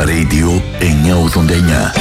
Αλφα Radio 989.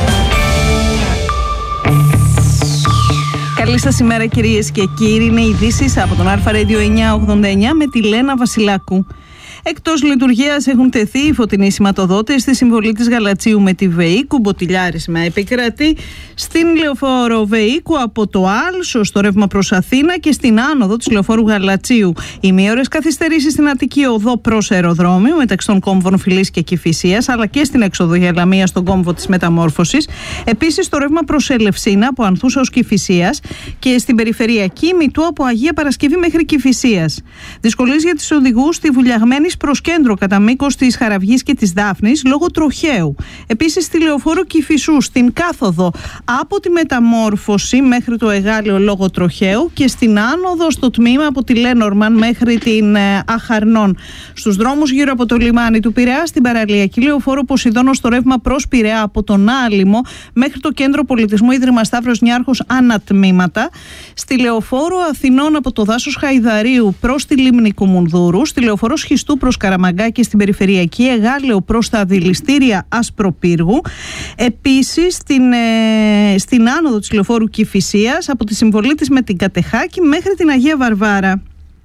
Καλή σας ημέρα κυρίες και κύριοι, είναι ειδήσεις από τον Αλφα Radio 989 με τη Λένα Βασιλάκου. Εκτός λειτουργίας έχουν τεθεί οι φωτεινοί σηματοδότες στη συμβολή της Γαλατσίου με τη Βεΐκου, μποτιλιάρισμα επικρατεί στην λεωφόρο Βεΐκου από το Άλσο στο ρεύμα προς Αθήνα και στην άνοδο της λεωφόρου Γαλατσίου. Ημίωρες καθυστερήσεις στην Αττική οδό προς αεροδρόμιο μεταξύ των κόμβων Φιλής και Κηφισίας, αλλά και στην έξοδο για Λαμία στον κόμβο της Μεταμόρφωσης. Επίσης στο ρεύμα προς Ελευσίνα από Ανθούσα ως Κηφισίας και στην περιφερειακή Μητού από Αγία Παρασκευή μέχρι Κηφισίας. Δυσκολίες για τους οδηγούς στη Βουλιαγμένη προς κέντρο κατά μήκος της Χαραυγής και της Δάφνης λόγω τροχαίου. Επίσης στη λεωφόρο Κηφισού στην κάθοδο από τη Μεταμόρφωση μέχρι το Εγάλεο λόγω τροχαίου και στην άνοδο στο τμήμα από τη Λένορμαν μέχρι την Αχαρνών. Στους δρόμους γύρω από το λιμάνι του Πειραιά στην παραλιακή λεωφόρο Ποσειδώνο στο ρεύμα προς Πειραιά από τον Άλυμο μέχρι το κέντρο πολιτισμού Ίδρυμα Σταύρος Νιάρχος ανατμήματα. Στη λεωφόρο Αθηνών από το δάσος Χαϊδαρίου προς τη Λίμνη Κουμουνδούρου. Στη λεωφόρο Σχιστού προς Καραμαγκά και στην περιφερειακή Εγάλεο προς τα δηληστήρια Ασπροπύργου. Επίσης στην άνοδο της λεωφόρου Κηφισίας από τη συμβολή της με την Κατεχάκη μέχρι την Αγία Βαρβάρα.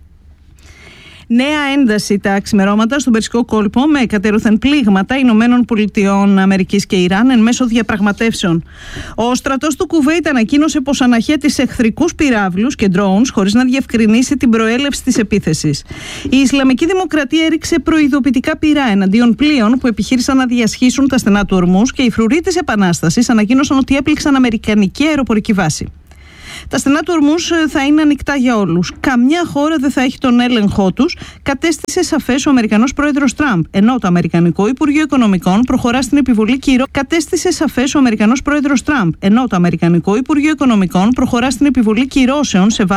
Νέα ένταση τα ξημερώματα στον Περσικό κόλπο με κατέρωθεν πλήγματα Ηνωμένων Πολιτειών Αμερικής και Ιράν εν μέσω διαπραγματεύσεων. Ο στρατός του Κουβέιτ ανακοίνωσε πως αναχέτησε εχθρικούς πυράβλους και drones χωρίς να διευκρινίσει την προέλευση της επίθεσης. Η Ισλαμική Δημοκρατία έριξε προειδοποιητικά πυρά εναντίον πλοίων που επιχείρησαν να διασχίσουν τα στενά του Ορμούς και οι φρουροί της Επανάστασης ανακοίνωσαν ότι έπληξαν αμερικανική αεροπορική βάση. Τα στενά του Ορμούς θα είναι ανοιχτά για όλους. Καμιά χώρα δεν θα έχει τον έλεγχό τους, κατέστησε σαφές ο Αμερικανός πρόεδρος Τραμπ. Ενώ το Αμερικανικό Υπουργείο Οικονομικών προχωρά στην επιβολή κυρώσεων σε